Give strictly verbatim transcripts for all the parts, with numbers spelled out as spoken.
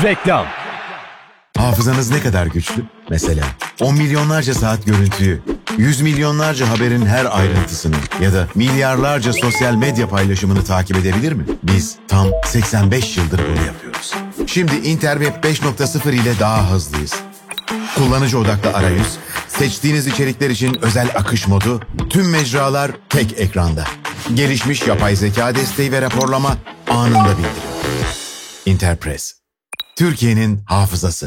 Reklam. Hafızanız ne kadar güçlü? Mesela on milyonlarca saat görüntüyü, yüz milyonlarca haberin her ayrıntısını ya da milyarlarca sosyal medya paylaşımını takip edebilir mi? Biz tam seksen beş yıldır bunu yapıyoruz. Şimdi Interweb beş nokta sıfır ile daha hızlıyız. Kullanıcı odaklı arayüz, seçtiğiniz içerikler için özel akış modu, tüm mecralar tek ekranda. Gelişmiş yapay zeka desteği ve raporlama anında bildiriyor. Interpress, Türkiye'nin hafızası.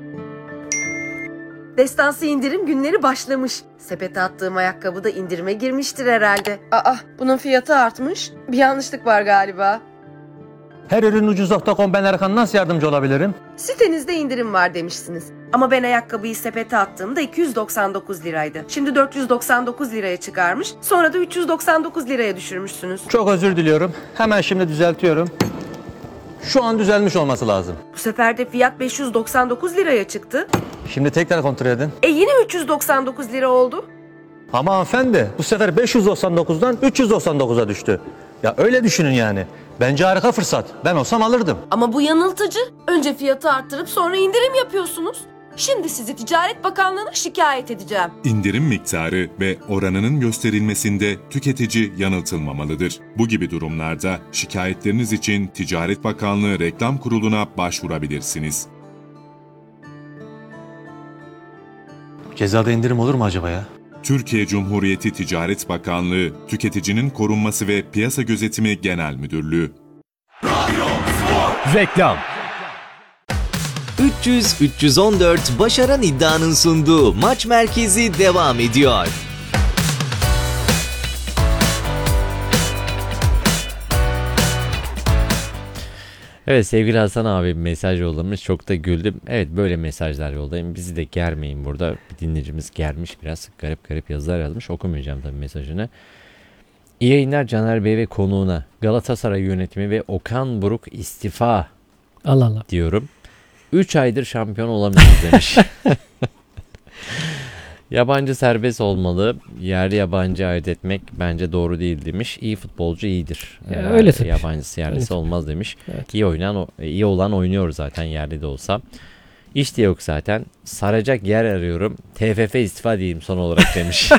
Destansı indirim günleri başlamış. Sepete attığım ayakkabı da indirime girmiştir herhalde. Aa, bunun fiyatı artmış. Bir yanlışlık var galiba. Her ürün ucuz nokta com, ben Erkan, nasıl yardımcı olabilirim? Sitenizde indirim var demişsiniz. Ama ben ayakkabıyı sepete attığımda iki yüz doksan dokuz liraydı. Şimdi dört yüz doksan dokuz liraya çıkarmış. Sonra da üç yüz doksan dokuz liraya düşürmüşsünüz. Çok özür diliyorum. Hemen şimdi düzeltiyorum. Şu an düzelmiş olması lazım. Bu sefer de fiyat beş yüz doksan dokuz liraya çıktı. Şimdi tekrar kontrol edin. E yine üç yüz doksan dokuz lira oldu. Ama hanımefendi, bu sefer beş yüz doksan dokuzdan üç yüz doksan dokuza düştü. Ya öyle düşünün yani. Bence harika fırsat. Ben olsam alırdım. Ama bu yanıltıcı. Önce fiyatı arttırıp sonra indirim yapıyorsunuz. Şimdi sizi Ticaret Bakanlığı'na şikayet edeceğim. İndirim miktarı ve oranının gösterilmesinde tüketici yanıltılmamalıdır. Bu gibi durumlarda şikayetleriniz için Ticaret Bakanlığı Reklam Kurulu'na başvurabilirsiniz. Cezada indirim olur mu acaba ya? Türkiye Cumhuriyeti Ticaret Bakanlığı, Tüketicinin Korunması ve Piyasa Gözetimi Genel Müdürlüğü. Reklam. üç yüz üç yüz on dört Başaran İddia'nın sunduğu Maç Merkezi devam ediyor. Evet, sevgili Hasan abi mesaj yollamış. Çok da güldüm. Evet, böyle mesajlar yollayın. Bizi de germeyin burada. Bir dinleyicimiz germiş biraz. Garip garip yazılar yazmış. Okumayacağım tabii mesajını. İyi yayınlar Caner Bey ve konuğuna. Galatasaray yönetimi ve Okan Buruk istifa. Allah Allah. Diyorum. üç aydır şampiyon olamıyoruz demiş. Yabancı serbest olmalı. Yerli yabancı ayırt etmek bence doğru değil demiş. İyi futbolcu iyidir. Ya, ee, öyle tabii. Yabancısı yerlisi öyle olmaz demiş. Evet. İyi oynayan, iyi olan oynuyor zaten yerli de olsa. İş de yok zaten. Saracak yer arıyorum. T F F istifa diyeyim son olarak demiş.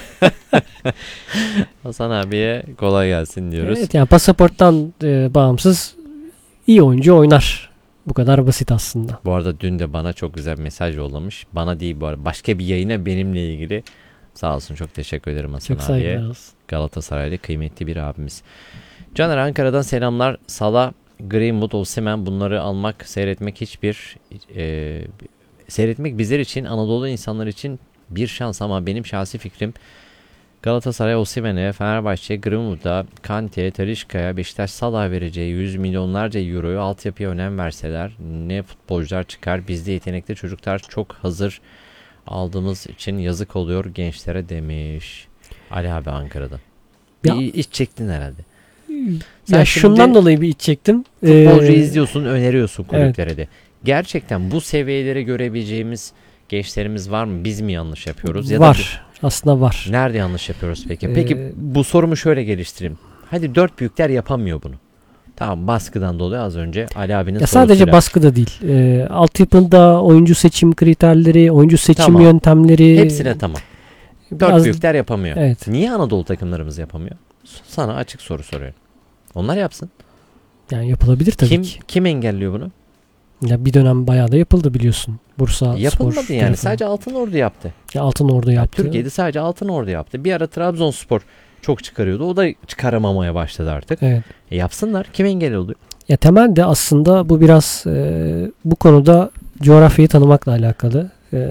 Hasan abiye kolay gelsin diyoruz. Evet, yani pasaporttan e, bağımsız iyi oyuncu oynar. Bu kadar basit aslında. Bu arada dün de bana çok güzel bir mesaj yollamış. Bana değil bu arada. Başka bir yayına benimle ilgili. Sağ olsun, çok teşekkür ederim Hasan çok abiye. Saygılar olsun. Galatasaraylı kıymetli bir abimiz. Caner, Ankara'dan selamlar. Salah, Greenwood, Osimhen, bunları almak, seyretmek hiçbir e, seyretmek bizler için, Anadolu insanlar için bir şans ama benim şahsi fikrim Galatasaray Osimhen'e, Fenerbahçe Greenwood'a, Kante'ye, Talisca'ya, Beşiktaş Salah'a vereceği yüz milyonlarca euroyu altyapıya önem verseler ne futbolcular çıkar. Bizde yetenekli çocuklar çok hazır aldığımız için yazık oluyor gençlere demiş. Ali abi Ankara'da. Ya, bir iç çektin herhalde. Sen ya şundan dolayı bir iç çektim. Futbolcu ee, izliyorsun, öneriyorsun kulüplere evet. de. Gerçekten bu seviyelere görebileceğimiz gençlerimiz var mı? Biz mi yanlış yapıyoruz? Ya var. Da aslında var. Nerede yanlış yapıyoruz peki? Peki ee, bu sorumu şöyle geliştireyim. Hadi dört büyükler yapamıyor bunu. Tamam, baskıdan dolayı az önce Ali abinin ya sorusuyla. Sadece baskı da değil. E, altyapında oyuncu seçim kriterleri, oyuncu seçim tamam. yöntemleri. Hepsine tamam. Dört biraz, büyükler yapamıyor. Evet. Niye Anadolu takımlarımız yapamıyor? Sana açık soru soruyorum. Onlar yapsın. Yani yapılabilir tabii kim, ki. Kim engelliyor bunu? Ya bir dönem bayağı da yapıldı biliyorsun. Bursa yapılmadı Spor yani. tarafından. Sadece Altınordu yaptı. Ya Altınordu yaptı. Ya Türkiye'de sadece Altınordu yaptı. Bir ara Trabzonspor çok çıkarıyordu. O da çıkaramamaya başladı artık. Evet. E yapsınlar. Kim engel oluyor? Ya temelde aslında bu biraz e, bu konuda coğrafyayı tanımakla alakalı. E,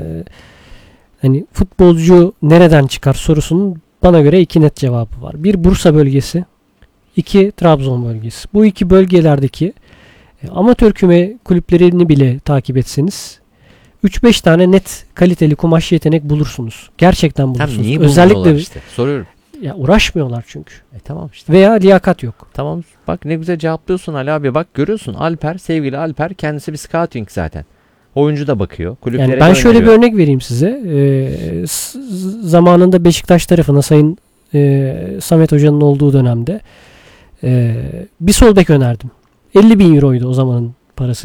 hani futbolcu nereden çıkar sorusunun bana göre iki net cevabı var. Bir, Bursa bölgesi. İki, Trabzon bölgesi. Bu iki bölgelerdeki e, amatör küme kulüplerini bile takip etseniz üç beş tane net kaliteli kumaş yetenek bulursunuz. Gerçekten bulursunuz. Tam niye özellikle işte? Soruyorum. Ya uğraşmıyorlar çünkü. E tamam işte. Veya liyakat yok. Tamam, bak ne güzel cevaplıyorsun Ali abi. Bak görüyorsun, Alper, sevgili Alper kendisi bir scouting zaten. Oyuncu da bakıyor. Kulüplere yani ben şöyle öneriyor. Bir örnek vereyim size. Ee, s- zamanında Beşiktaş tarafına Sayın e, Samet Hoca'nın olduğu dönemde e, bir sol bek önerdim. elli bin euroydu o zamanın parası.